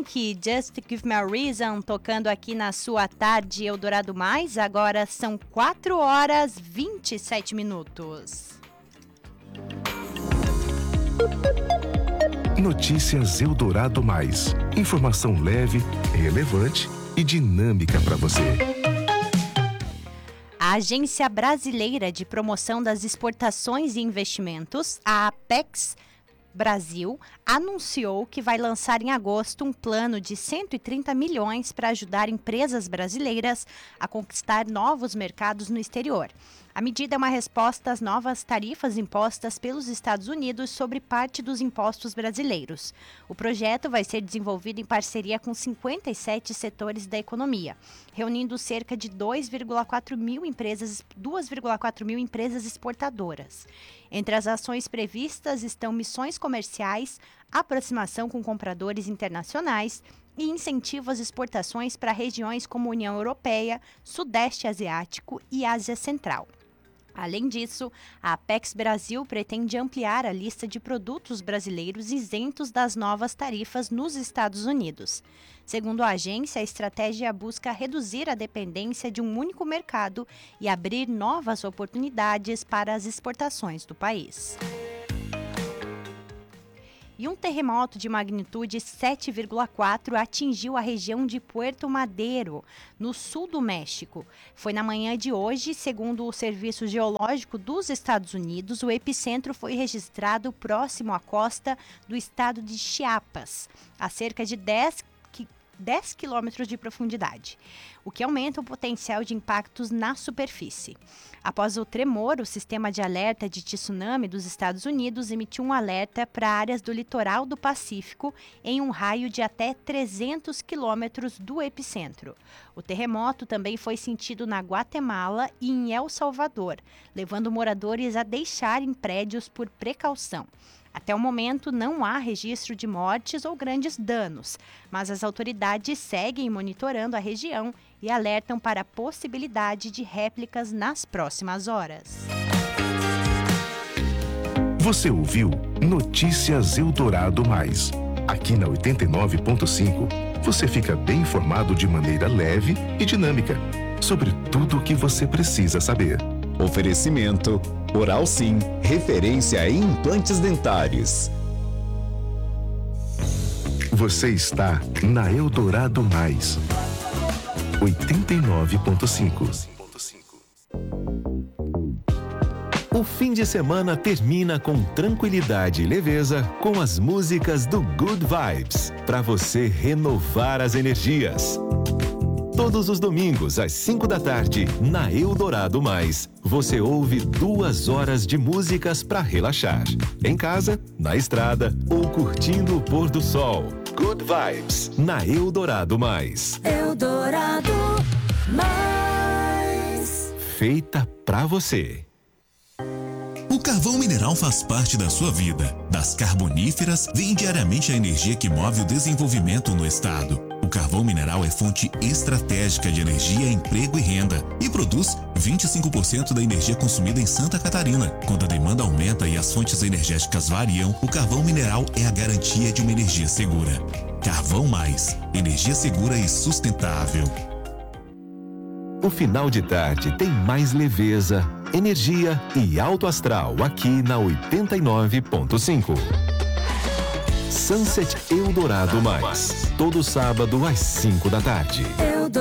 Pink, Just Give Me a Reason, tocando aqui na sua tarde Eldorado Mais. Agora são 4h27. Notícias Eldorado Mais. Informação leve, relevante e dinâmica para você. A Agência Brasileira de Promoção das Exportações e Investimentos, a Apex Brasil, anunciou que vai lançar em agosto um plano de 130 milhões para ajudar empresas brasileiras a conquistar novos mercados no exterior. A medida é uma resposta às novas tarifas impostas pelos Estados Unidos sobre parte dos impostos brasileiros. O projeto vai ser desenvolvido em parceria com 57 setores da economia, reunindo cerca de 2,4 mil empresas exportadoras. Entre as ações previstas estão missões comerciais, aproximação com compradores internacionais e incentivo às exportações para regiões como União Europeia, Sudeste Asiático e Ásia Central. Além disso, a Apex Brasil pretende ampliar a lista de produtos brasileiros isentos das novas tarifas nos Estados Unidos. Segundo a agência, a estratégia busca reduzir a dependência de um único mercado e abrir novas oportunidades para as exportações do país. E um terremoto de magnitude 7,4 atingiu a região de Puerto Madero, no sul do México. Foi na manhã de hoje, segundo o Serviço Geológico dos Estados Unidos, o epicentro foi registrado próximo à costa do estado de Chiapas, a cerca de 10 quilômetros de profundidade, o que aumenta o potencial de impactos na superfície. Após o tremor, o Sistema de Alerta de Tsunami dos Estados Unidos emitiu um alerta para áreas do litoral do Pacífico em um raio de até 300 quilômetros do epicentro. O terremoto também foi sentido na Guatemala e em El Salvador, levando moradores a deixarem prédios por precaução. Até o momento, não há registro de mortes ou grandes danos, mas as autoridades seguem monitorando a região e alertam para a possibilidade de réplicas nas próximas horas. Você ouviu Notícias Eldorado Mais. Aqui na 89.5, você fica bem informado de maneira leve e dinâmica sobre tudo o que você precisa saber. Oferecimento Oral Sim, referência em implantes dentários. Você está na Eldorado Mais. 89.5. O fim de semana termina com tranquilidade e leveza com as músicas do Good Vibes, para você renovar as energias. Todos os domingos, às 5 da tarde, na Eldorado Mais, você ouve 2 horas de músicas para relaxar. Em casa, na estrada ou curtindo o pôr do sol. Good Vibes, na Eldorado Mais. Eldorado Mais. Feita pra você. O carvão mineral faz parte da sua vida. Das carboníferas vem diariamente a energia que move o desenvolvimento no estado. O carvão mineral é fonte estratégica de energia, emprego e renda e produz 25% da energia consumida em Santa Catarina. Quando a demanda aumenta e as fontes energéticas variam, o carvão mineral é a garantia de uma energia segura. Carvão Mais, energia segura e sustentável. O final de tarde tem mais leveza, energia e alto astral aqui na 89.5. Sunset Eldorado Mais, todo sábado às 5 da tarde.